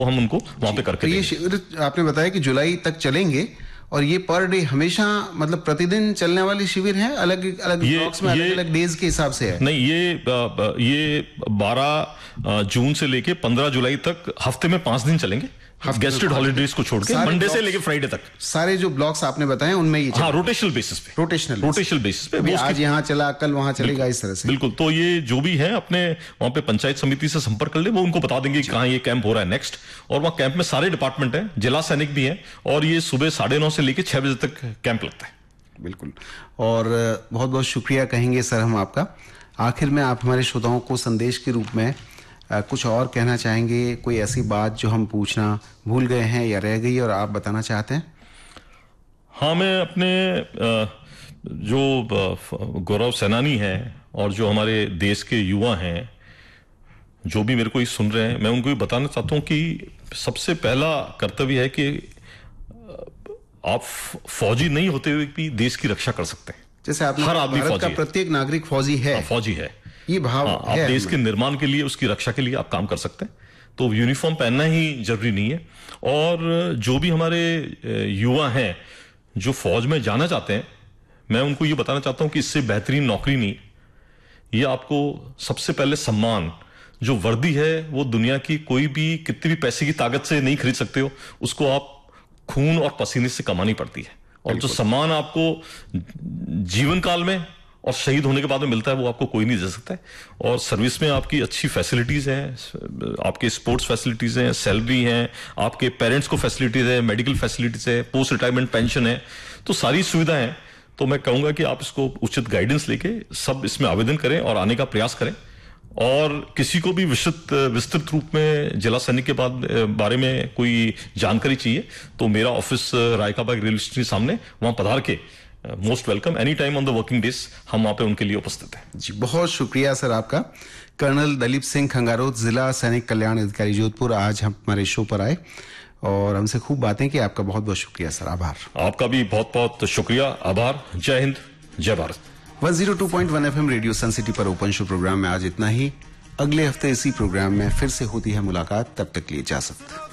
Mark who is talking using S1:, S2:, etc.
S1: हम उनको वहां पे करके
S2: ये शिविर आपने बताया कि जुलाई तक चलेंगे, और ये पर डे हमेशा मतलब प्रतिदिन चलने वाली शिविर है, अलग अलग ब्लॉक्स में अलग अलग डेज के हिसाब से है?
S1: नहीं, ये 12 जून से लेके 15 जुलाई तक हफ्ते में 5 दिन चलेंगे, गेस्टेड हॉलीडेज को छोड़ के, मंडे से लेके फ्राइडे तक।
S2: सारे जो ब्लॉक्स आपने बताए उनमें ये
S1: रोटेशनल बेसिस पे, रोटेशनल बेसिस पे,
S2: आज यहाँ चला कल वहां चलेगा, इस तरह से।
S1: बिल्कुल। तो ये जो भी है अपने वहां पे पंचायत समिति से संपर्क कर ले, वो उनको बता देंगे कहाँ ये कैंप हो रहा है नेक्स्ट। और वहाँ कैंप में सारे डिपार्टमेंट हैं, जिला सैनिक भी हैं, और ये सुबह 9:30 से लेके 6 बजे तक कैंप लगता है।
S2: बिल्कुल। और बहुत बहुत शुक्रिया कहेंगे सर हम आपका। आखिर में आप हमारे श्रोताओं को संदेश के रूप में कुछ और कहना चाहेंगे? कोई ऐसी बात जो हम पूछना भूल गए हैं या रह गई और आप बताना चाहते हैं?
S1: हाँ, मैं अपने जो गौरव सेनानी हैं और जो हमारे देश के युवा हैं, जो भी मेरे को सुन रहे हैं, मैं उनको ये बताना चाहता हूँ कि सबसे पहला कर्तव्य है कि आप फौजी नहीं होते हुए भी देश की रक्षा कर सकते हैं।
S2: जैसे आपने हर आदमी भारत का प्रत्येक नागरिक फौजी है,
S1: फौजी है,
S2: ये भाव
S1: आप देश के निर्माण के लिए, उसकी रक्षा के लिए आप काम कर सकते हैं। तो यूनिफॉर्म पहनना ही जरूरी नहीं है। और जो भी हमारे युवा हैं जो फौज में जाना चाहते हैं, मैं उनको ये बताना चाहता हूं कि इससे बेहतरीन नौकरी नहीं। ये आपको सबसे पहले सम्मान, जो वर्दी है वो दुनिया की कोई भी कितनी भी पैसे की ताकत से नहीं खरीद सकते हो, उसको आप खून और पसीने से कमानी पड़ती है। और जो सम्मान आपको जीवन काल में और शहीद होने के बाद में मिलता है, वो आपको कोई नहीं दे सकता है। और सर्विस में आपकी अच्छी फैसिलिटीज हैं, आपके स्पोर्ट्स फैसिलिटीज हैं, सैलरी हैं, आपके पेरेंट्स को फैसिलिटीज है, मेडिकल फैसिलिटीज है, पोस्ट रिटायरमेंट पेंशन है, तो सारी सुविधाएं हैं। तो मैं कहूंगा कि आप इसको उचित गाइडेंस लेके सब इसमें आवेदन करें और आने का प्रयास करें। और किसी को भी विस्तृत रूप में जिला सैनिक के बारे में कोई जानकारी चाहिए तो मेरा ऑफिस रायकाबाग रेलवे स्टेशन सामने, वहां पधार के most welcome any time on the working days, हम वहां पे उनके लिए उपस्थित हैं।
S2: जी, बहुत शुक्रिया सर आपका। कर्नल दलीप सिंह खंगारोत, जिला सैनिक कल्याण अधिकारी जोधपुर, आज हम हमारे शो पर आए और हमसे खूब बातें की। आपका बहुत बहुत शुक्रिया सर, आभार।
S1: आपका भी बहुत बहुत शुक्रिया, आभार। जय हिंद, जय भारत।
S2: 102.1 FM रेडियो सन सिटी पर ओपन शो प्रोग्राम में आज इतना ही। अगले हफ्ते इसी प्रोग्राम में फिर से होती है मुलाकात, तब तक के लिए इजाजत।